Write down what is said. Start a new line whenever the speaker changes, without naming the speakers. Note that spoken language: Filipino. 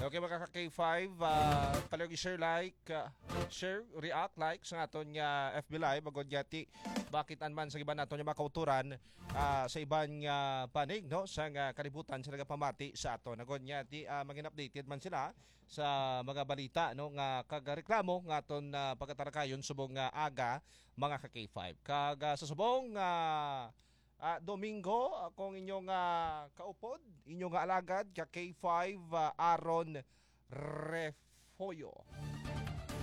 Okay mga ka-K5, palagi share, like, share, react, like sa aton nga FB Live. Magod yati, bakit anman sa iban naton nga makauturan sa ibang panig, no? Sa kalibutan sila pamati sa aton. Nagod yati, maging updated man sila sa mga balita, no? Nga kagareklamo nga aton pagkatarakayon subong aga mga ka-K5. Sa subong Domingo, akong inyong kaupod, inyong alagad, ka K5 Aaron Refoyo.